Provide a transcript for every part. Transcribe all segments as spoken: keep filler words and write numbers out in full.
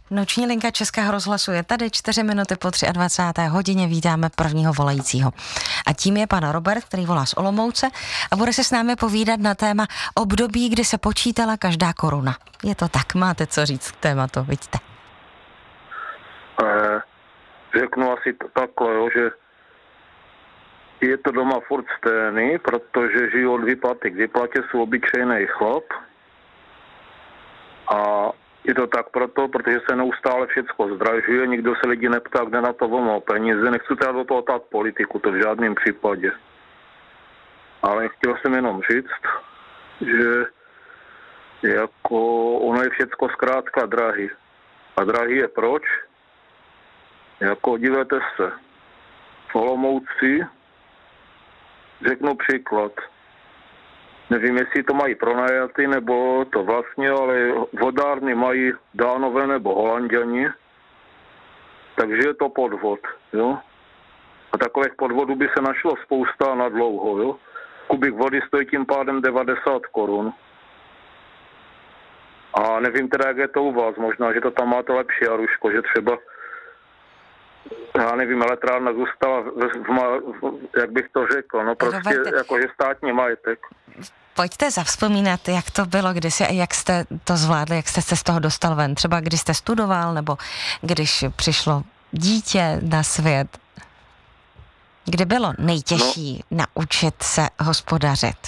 Noční linka Českého rozhlasu je tady, čtyři minuty po dvacáté třetí hodině vítáme prvního volajícího. A tím je pan Robert, který volá z Olomouce a bude se s námi povídat na téma období, kdy se počítala každá koruna. Je to tak, máte co říct k tématu, vidíte? Eh, řeknu asi t- takhle, jo, že je to doma furt stejný, protože žiju od výplaty k výplatě, jsou obyčejný chlap. A je to tak proto, protože se neustále všecko zdražuje, nikdo se lidi neptá, kde na to vomou peníze. Nechci teda do toho tát politiku, to v žádném případě. Ale chtěl jsem jenom říct, že jako ono je všecko zkrátka drahý. A drahý je proč? Jako dívejte se, v Olomouci, řeknu příklad, nevím, jestli to mají pronajaty nebo to vlastně, ale vodárny mají Dánové nebo Holanděni, takže je to podvod, jo. A takových podvodů by se našlo spousta na dlouho, jo. Kubík vody stojí tím pádem devadesát korun. A nevím teda, jak je to u vás, možná, že to tam máte lepší, Jaruško, že třeba já nevím, elektrárna zůstala, v, v, v, jak bych to řekl, no prostě jakože státní majetek. Pojďte zavzpomínat, jak to bylo kdysi a jak jste to zvládli, jak jste se z toho dostal ven. Třeba když jste studoval, nebo když přišlo dítě na svět. Kdy bylo nejtěžší no, naučit se hospodařit?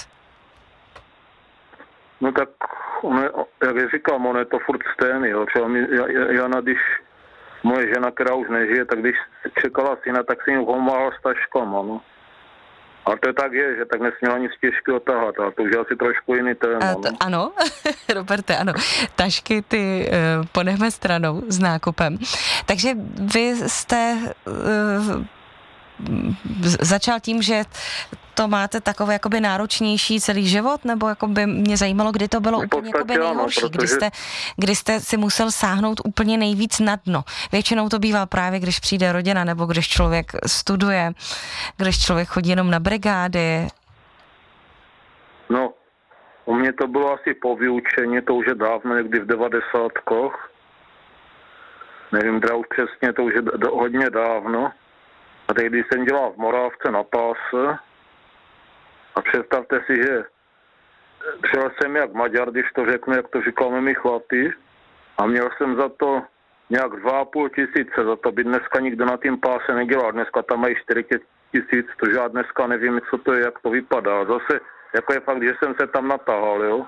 No tak, ono, jak říkám, ono je to furt stejný, jo. Třeba mi, Jana, když moje žena, která už nežije, tak když čekala syna, tak si jim pomáhal s taškama, no. Ale to je tak je, že tak nesměla nic těžkého tahat, a to už je asi trošku jiný téma. A to, no. Ano, Roberte, ano. Tašky ty uh, ponechme stranou s nákupem. Takže vy jste uh, začal tím, že to máte takové jakoby náročnější celý život, nebo jakoby mě zajímalo, kdy to bylo úplně jakoby nejhorší, ano, protože... kdy, jste, kdy jste si musel sáhnout úplně nejvíc na dno. Většinou to bývá právě, když přijde rodina, nebo když člověk studuje, když člověk chodí jenom na brigády. No, u mě to bylo asi po vyučení, to už je dávno, někdy v devadesátkách. Nevím, teda už přesně, to už je d- hodně dávno. A teď, když jsem dělal v Morávce na páse, a představte si, že přijel jsem jak Maďar, když to řeknu, jak to říkáme my chlapi, a měl jsem za to nějak dva a půl tisíce, za to by dneska nikdo na tým páse nedělal. Dneska tam mají čtyři tisíc, to já dneska nevím, co to je, jak to vypadá. Zase, jako je fakt, že jsem se tam natáhal, jo.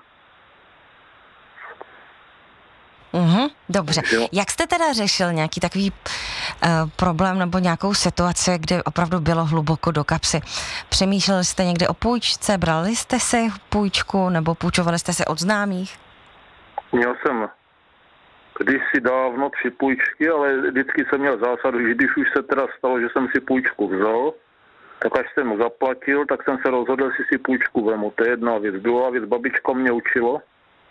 Mhm, dobře. Jo. Jak jste teda řešil nějaký takový uh, problém nebo nějakou situaci, kdy opravdu bylo hluboko do kapsy? Přemýšleli jste někde o půjčce, brali jste si půjčku nebo půjčovali jste se od známých? Měl jsem kdysi dávno tři půjčky, ale vždycky jsem měl zásadu, že když už se teda stalo, že jsem si půjčku vzal, tak až jsem mu zaplatil, tak jsem se rozhodl, že si půjčku vemu. To je jedna věc. Druhá věc, babička mě učilo,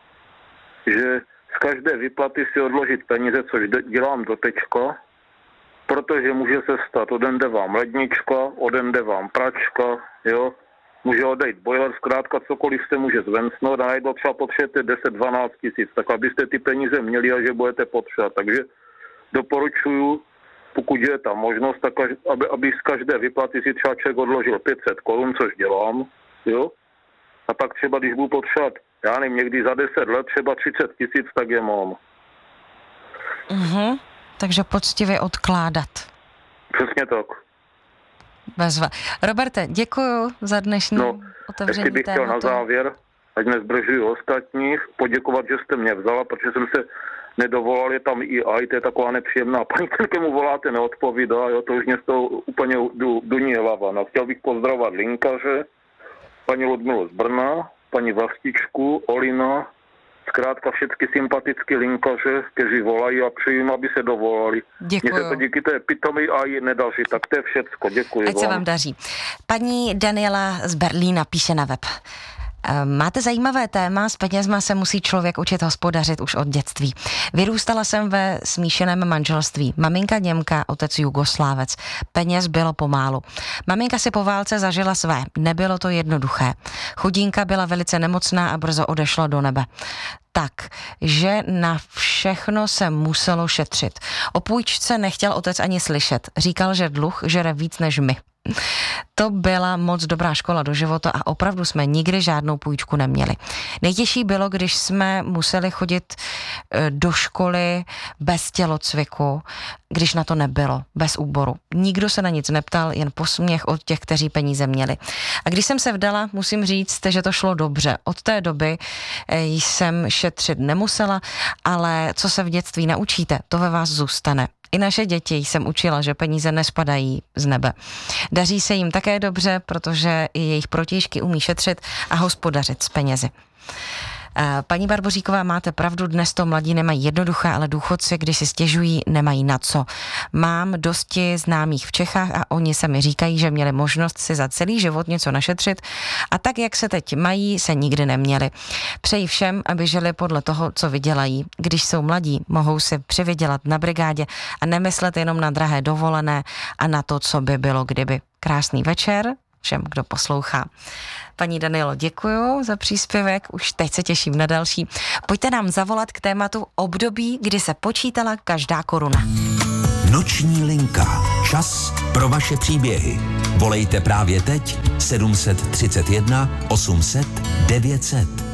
že z každé výplaty si odložit peníze, což dělám do tečka, protože může se stát, odende vám lednička, odende vám pračka, jo, může odejít boiler, zkrátka cokoliv se může zvencnout a najednou třeba potřebujete deset dvanáct tisíc, tak abyste ty peníze měli a že budete potřebovat. Takže doporučuju, pokud je ta možnost, tak aby, aby z každé výplaty si třeba člověk odložil pět set korun, což dělám, jo, a pak třeba, když budu potřebovat, já nevím, někdy za deset let, třeba třicet tisíc, tak je mám. Mhm, takže poctivě odkládat. Přesně tak. Bezva. Roberte, děkuju za dnešní no, otevření bych tématu. chtěl na závěr, ať nezbržuji ostatních, poděkovat, že jste mě vzala, protože jsem se nedovolal, je tam i aj, to je taková nepříjemná paní, kterému voláte, neodpovídá, jo, to už mě z toho úplně do, do ní hlava. No, chtěl bych pozdravovat linkaře, paní Ludmilu z Brna, paní Vlastičku, Olina, zkrátka všetky sympatické linkaře, kteří volají a přejím, aby se dovolali. Děkuju. Mně se to díky té pitomí a i nedaří, tak to je všecko. Děkuji Ať vám. se vám daří. Paní Daniela z Berlína píše na web. Máte zajímavé téma, s penězma se musí člověk učit hospodařit už od dětství. Vyrůstala jsem ve smíšeném manželství. Maminka Němka, otec Jugoslávec. Peněz bylo pomálu. Maminka si po válce zažila své. Nebylo to jednoduché. Chudinka byla velice nemocná a brzo odešla do nebe. Tak, že na vš- všechno se muselo šetřit. O půjčce nechtěl otec ani slyšet. Říkal, že dluh žere víc než my. To byla moc dobrá škola do života a opravdu jsme nikdy žádnou půjčku neměli. Nejtěžší bylo, když jsme museli chodit do školy bez tělocviku, když na to nebylo, bez úboru. Nikdo se na nic neptal, jen posměch od těch, kteří peníze měli. A když jsem se vdala, musím říct, že to šlo dobře. Od té doby jsem šetřit nemusela, ale co se v dětství naučíte, to ve vás zůstane. I naše děti jsem učila, že peníze nespadají z nebe. Daří se jim také dobře, protože i jejich protějšky umí šetřit a hospodařit s penězi. Paní Barboříková, máte pravdu, dnes to mladí nemají jednoduché, ale důchodci, když si stěžují, nemají na co. Mám dosti známých v Čechách a oni se mi říkají, že měli možnost si za celý život něco našetřit a tak, jak se teď mají, se nikdy neměli. Přeji všem, aby žili podle toho, co vydělají. Když jsou mladí, mohou si přivydělat na brigádě a nemyslet jenom na drahé dovolené a na to, co by bylo kdyby. Krásný večer všem, kdo poslouchá. Paní Danielo, děkuju za příspěvek, už teď se těším na další. Pojďte nám zavolat k tématu období, kdy se počítala každá koruna. Noční linka. Čas pro vaše příběhy. Volejte právě teď sedm set třicet jedna osm set devět set.